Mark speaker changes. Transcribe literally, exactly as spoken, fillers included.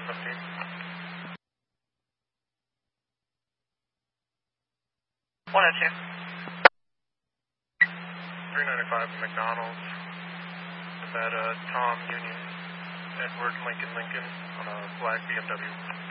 Speaker 1: seventeen.
Speaker 2: one oh two.
Speaker 1: three ninety-five McDonald's. Is that uh, Tom Union, Edward Lincoln Lincoln on a black B M W.